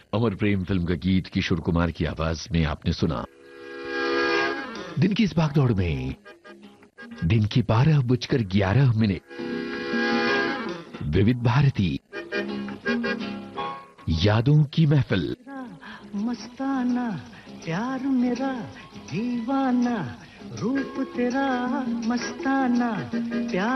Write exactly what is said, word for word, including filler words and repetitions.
अमर प्रेम film का गीत किशोर कुमार की आवाज में आपने सुना। दिन की इस भागदौड़ में दिन की बारह बजकर ग्यारह मिनट विविध भारती यादों की महफिल। मस्ताना प्यार मेरा दीवाना रूप तेरा मस्ताना प्यार